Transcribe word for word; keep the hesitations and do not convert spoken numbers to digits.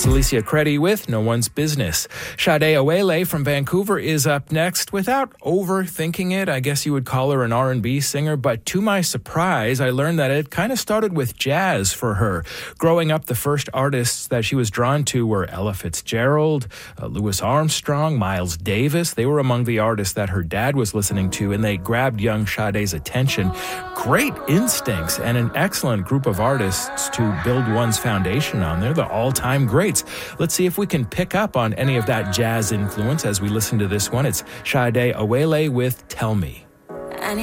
It's Alicia Creddy with No One's Business. Sade Awele from Vancouver is up next. Without overthinking it, I guess you would call her an R and B singer, but to my surprise, I learned that it kind of started with jazz for her. Growing up, the first artists that she was drawn to were Ella Fitzgerald, uh, Louis Armstrong, Miles Davis. They were among the artists that her dad was listening to, and they grabbed young Sade's attention. Great instincts and an excellent group of artists to build one's foundation on. They're the all-time greats. Let's see if we can pick up on any of that jazz influence as we listen to this one. It's Sade Awele with Tell Me.